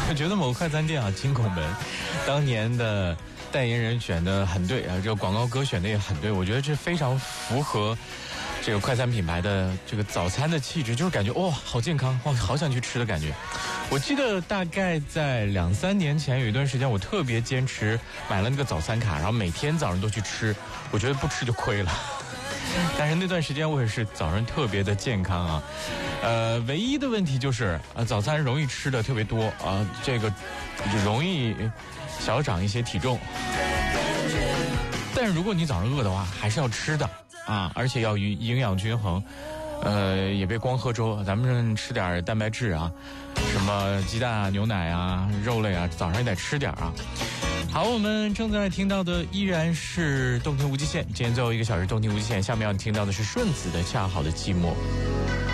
我觉得某快餐店啊，金拱门当年的代言人选的很对啊，这个广告歌选的也很对，我觉得这非常符合这个快餐品牌的这个早餐的气质，就是感觉哇，好健康，哇，好想去吃的感觉。我记得大概在2-3年前有一段时间，我特别坚持买了那个早餐卡，然后每天早上都去吃，我觉得不吃就亏了。但是那段时间我也是早上特别的健康啊，唯一的问题就是早餐容易吃的特别多啊，这个容易小长一些体重。但是如果你早上饿的话，还是要吃的啊，而且要营养均衡，也别光喝粥，咱们吃点蛋白质啊，什么鸡蛋啊、牛奶啊、肉类啊，早上也得吃点啊。好，我们正在听到的依然是动听无极限，今天最后1个小时动听无极限，下面要听到的是顺子的《恰好的寂寞》。